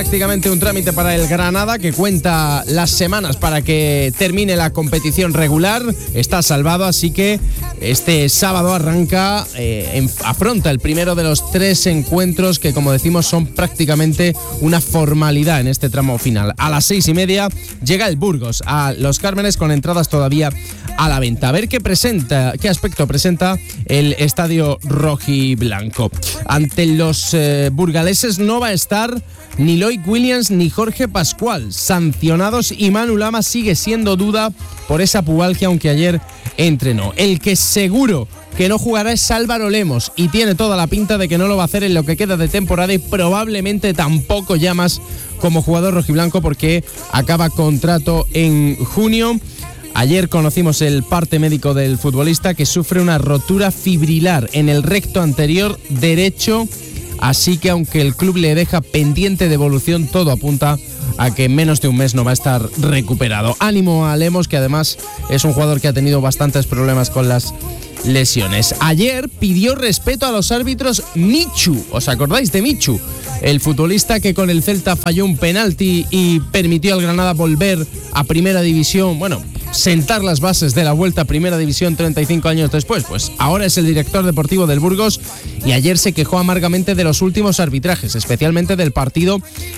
prácticamente un trámite para el Granada, que cuenta las semanas para que termine la competición regular. Está salvado, así que este sábado arranca, afronta el primero de los 3 encuentros que, como decimos, son prácticamente una formalidad en este tramo final. A las 6:30 llega el Burgos a Los Cármenes, con entradas todavía a la venta. A ver qué aspecto presenta el estadio rojiblanco. Ante los burgaleses no va a estar ni Loic Williams ni Jorge Pascual, sancionados, y Manu Lama sigue siendo duda por esa pubalgia, aunque ayer entrenó. El que seguro que no jugará es Álvaro Lemos, y tiene toda la pinta de que no lo va a hacer en lo que queda de temporada, y probablemente tampoco ya más como jugador rojiblanco, porque acaba contrato en junio. Ayer conocimos el parte médico del futbolista, que sufre una rotura fibrilar en el recto anterior derecho, así que aunque el club le deja pendiente de evolución, todo apunta a que en menos de un mes no va a estar recuperado. Ánimo a Lemos, que además es un jugador que ha tenido bastantes problemas con las lesiones. Ayer pidió respeto a los árbitros Michu. ¿Os acordáis de Michu? El futbolista que con el Celta falló un penalti y permitió al Granada volver a Primera División, sentar las bases de la vuelta a Primera División 35 años después. Pues ahora es el director deportivo del Burgos, y ayer se quejó amargamente de los últimos arbitrajes, especialmente del partido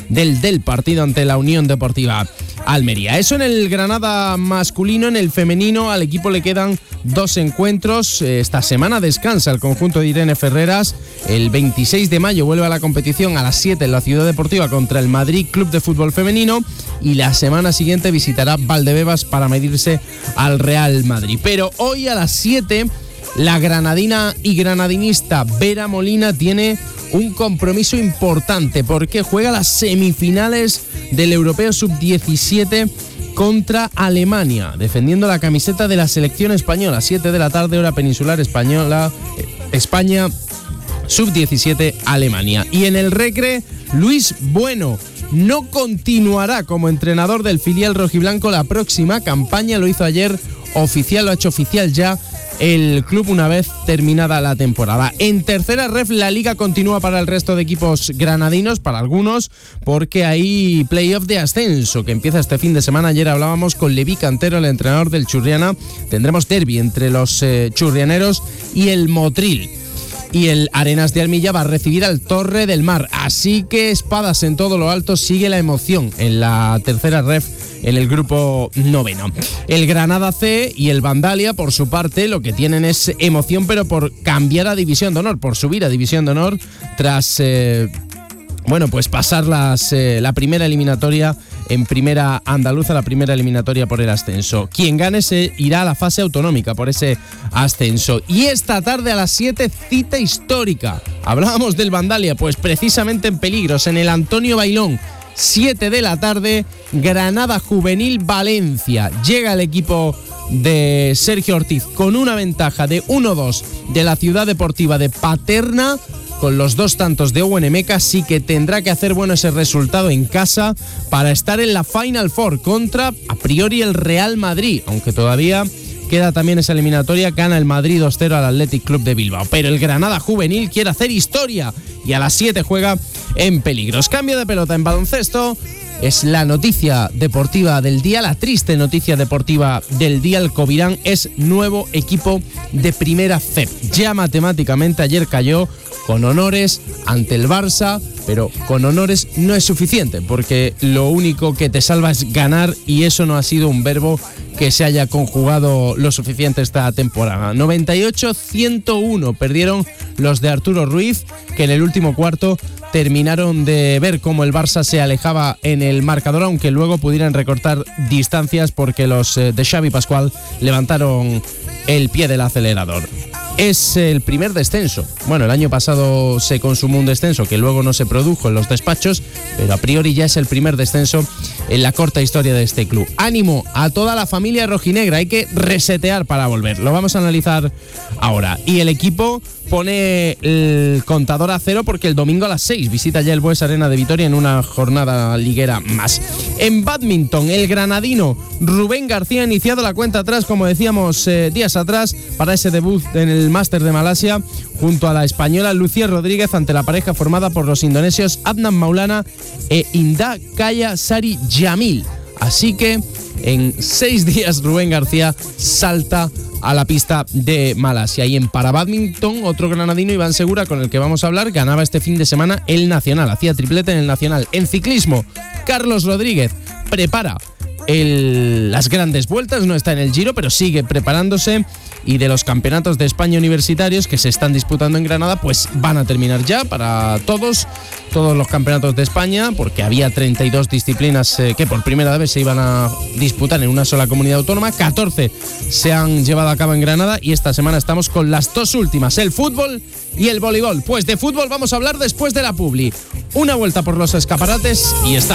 ante la Unión Deportiva Almería. Eso en el Granada masculino. En el femenino, al equipo le quedan 2 encuentros. Esta semana descansa el conjunto de Irene Ferreras. El 26 de mayo vuelve a la competición a las 7 en la Ciudad Deportiva contra el Madrid Club de Fútbol Femenino, y la semana siguiente visitará Valdebebas para medirse al Real Madrid. Pero hoy a las 7, la granadina y granadinista Vera Molina tiene un compromiso importante, porque juega las semifinales del Europeo Sub-17 contra Alemania, defendiendo la camiseta de la selección española. 7 de la tarde, hora peninsular española, España, Sub-17 Alemania. Y en el Recre, Luis Bueno no continuará como entrenador del filial rojiblanco la próxima campaña. Lo hizo ayer oficial, lo ha hecho oficial ya el club una vez terminada la temporada. En tercera ref, la liga continúa para el resto de equipos granadinos, para algunos, porque hay playoff de ascenso que empieza este fin de semana. Ayer hablábamos con Levi Cantero, el entrenador del Churriana. Tendremos derbi entre los churrianeros y el Motril. Y el Arenas de Armilla va a recibir al Torre del Mar. Así que espadas en todo lo alto, sigue la emoción en la tercera ref, en el grupo noveno. El Granada C y el Vandalia, por su parte, lo que tienen es emoción, pero por cambiar a División de Honor, por subir a División de Honor tras pasar la primera eliminatoria en Primera Andaluza, la primera eliminatoria por el ascenso. Quien gane se irá a la fase autonómica por ese ascenso. Y esta tarde a las 7, cita histórica. Hablábamos del Vandalia, pues precisamente en Peligros, en el Antonio Bailón. 7 de la tarde, Granada Juvenil Valencia. Llega el equipo de Sergio Ortiz con una ventaja de 1-2 de la Ciudad Deportiva de Paterna, con los 2 tantos de Owen Emeka. Sí que tendrá que hacer bueno ese resultado en casa para estar en la Final Four contra, a priori, el Real Madrid, aunque todavía queda también esa eliminatoria. Gana el Madrid 2-0 al Athletic Club de Bilbao. Pero el Granada Juvenil quiere hacer historia y a las 7 juega en Peligros. Cambio de pelota en baloncesto. Es la noticia deportiva del día, la triste noticia deportiva del día. El Covirán es nuevo equipo de Primera FEP. Ya matemáticamente ayer cayó con honores ante el Barça, pero con honores no es suficiente, porque lo único que te salva es ganar, y eso no ha sido un verbo que se haya conjugado lo suficiente esta temporada. 98-101 perdieron los de Arturo Ruiz, que en el último cuarto terminaron de ver cómo el Barça se alejaba en el marcador, aunque luego pudieran recortar distancias porque los de Xavi Pascual levantaron el pie del acelerador. Es el primer descenso. Bueno, el año pasado se consumó un descenso que luego no se produjo en los despachos, pero a priori ya es el primer descenso en la corta historia de este club. Ánimo a toda la familia rojinegra, hay que resetear para volver. Lo vamos a analizar ahora. Y el equipo pone el contador a 0 porque el domingo a las 6 visita ya el Bues Arena de Vitoria en una jornada liguera más. En bádminton, el granadino Rubén García ha iniciado la cuenta atrás, como decíamos días atrás, para ese debut en el Máster de Malasia junto a la española Lucía Rodríguez ante la pareja formada por los indonesios Adnan Maulana e Indah Kaya Sari Jamil. Así que en 6 días Rubén García salta a la pista de Malasia. Y en parabádminton, otro granadino, Iván Segura, con el que vamos a hablar, ganaba este fin de semana el Nacional, hacía triplete en el Nacional. En ciclismo, Carlos Rodríguez prepara las grandes vueltas, no está en el Giro, pero sigue preparándose, y de los campeonatos de España universitarios que se están disputando en Granada, pues van a terminar ya para todos los campeonatos de España, porque había 32 disciplinas que por primera vez se iban a disputar en una sola comunidad autónoma. 14 se han llevado a cabo en Granada y esta semana estamos con las 2 últimas, el fútbol y el voleibol. Pues de fútbol vamos a hablar después de la publi. Una vuelta por los escaparates y está